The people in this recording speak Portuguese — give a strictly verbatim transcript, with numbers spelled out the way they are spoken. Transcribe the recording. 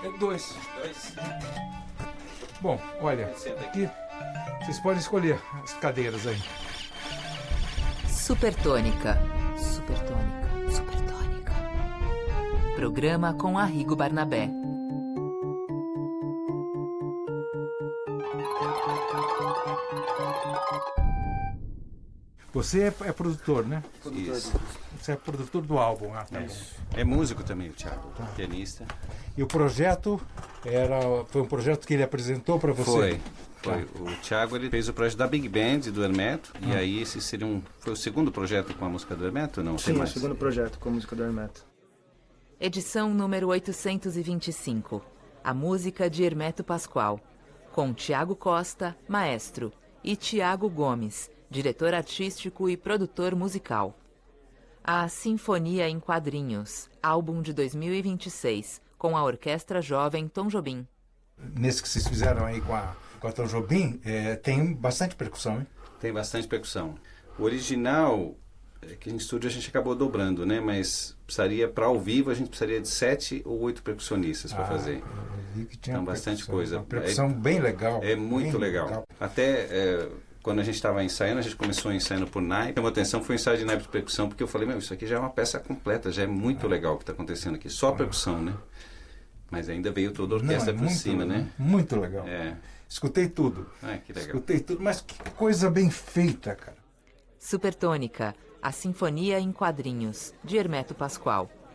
Dois. Dois. Bom, olha, aqui vocês podem escolher as cadeiras aí. Supertônica. Supertônica. Supertônica. Programa com Arrigo Barnabé. Você é, é produtor, né? Isso. Você é produtor do álbum. Ah, tá Isso. É músico também, o Thiago, tá. Pianista. E o projeto era, foi um projeto que ele apresentou para você? Foi. Foi. Tá. O Thiago ele fez o projeto da Big Band do Hermeto. Ah. E aí esse seria um, foi o segundo projeto com a música do Hermeto? Não, sim, o segundo projeto com a música do Hermeto. Edição número oitocentos e vinte e cinco. A música de Hermeto Pascoal. Com Thiago Costa, maestro, e Thiago Gomes, diretor artístico e produtor musical. A Sinfonia em Quadrinhos, álbum de dois mil e vinte e seis, com a Orquestra Jovem Tom Jobim. Nesse que vocês fizeram aí com a, com a Tom Jobim, é, tem bastante percussão, hein? Tem bastante percussão. O original, que em estúdio a gente acabou dobrando, né? Mas precisaria, para ao vivo, a gente precisaria de sete ou oito percussionistas para ah, fazer. Eu vi que tinha então, bastante coisa. Uma percussão é, bem legal. É muito legal. legal. Até... É, quando a gente estava ensaiando, a gente começou ensaiando por naipe. Uma atenção foi o ensaio de naipe de percussão, porque eu falei, meu, isso aqui já é uma peça completa, já é muito ah. legal o que está acontecendo aqui. Só percussão, né? Mas ainda veio toda a orquestra Não, é por muito, cima, né? Muito legal. É. Escutei tudo. Ah, que legal. Escutei tudo, mas que coisa bem feita, cara. Supertônica, a Sinfonia em Quadrinhos, de Hermeto Pascoal.